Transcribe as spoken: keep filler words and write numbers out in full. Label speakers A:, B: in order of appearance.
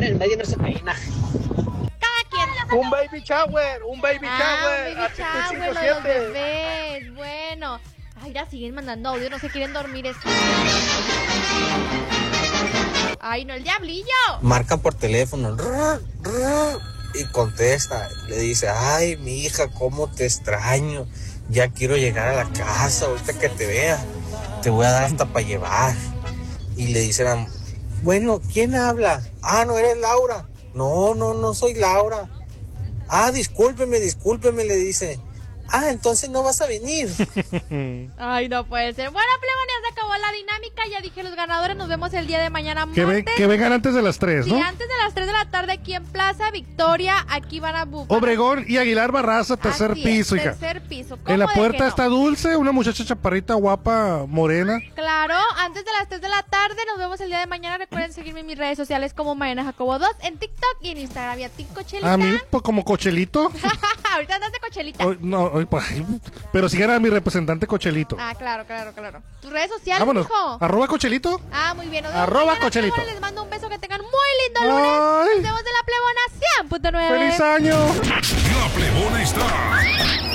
A: en el medio no se peina.
B: Un baby shower, un baby
C: Ah,
B: shower.
C: un baby
B: a
C: shower, lo de los
B: cinco siete.
C: bebés. Bueno. Ay, ya siguen mandando audio, no se quieren dormir. Es... Ay, no, el diablillo.
D: Marca por teléfono y contesta. Le dice, ay, mi hija, cómo te extraño. Ya quiero llegar a la casa. Ahorita que te vea, te voy a dar hasta para llevar. Y le dice, la- bueno, ¿quién habla? Ah, no eres Laura. No, no, no soy Laura. Ah, discúlpeme, discúlpeme, le dice. Ah, entonces no vas a venir.
C: Ay, no puede ser. Bueno, plebones, se acabó la dinámica. Ya dije los ganadores. Nos vemos el día de mañana.
E: Que, ve-
C: martes.
E: que vengan antes de las tres,
C: Sí,
E: ¿no?
C: antes de las tres de la tarde aquí en Plaza Victoria. Aquí van a bu-
E: Obregón y Aguilar Barraza, tercer
C: Así es,
E: piso, hija.
C: tercer piso. ¿Cómo
E: En la
C: de que
E: puerta
C: no?
E: está Dulce, una muchacha chaparrita, guapa, morena.
C: Claro, antes de las tres de la tarde. Nos vemos el día de mañana. Recuerden seguirme en mis redes sociales como Mariana Jacobo dos en TikTok y en Instagram. Y a ti, Cochelita.
E: A mí, pues, como cochelito.
C: Ahorita andas de Cochelita.
E: Ay, no, ay, pues, ay, pero si era mi representante Cochelito.
C: Ah, claro, claro, claro. ¿Tus redes sociales,
E: Vámonos.
C: hijo?
E: Arroba Cochelito.
C: Ah, muy bien. Nos vemos
E: Arroba
C: mañana,
E: Cochelito.
C: plebones. Les mando un beso. Que tengan muy lindo lunes.
E: Ay.
C: Nos vemos de la plebona cien punto nueve.
E: ¡Feliz año!
F: La Plebona está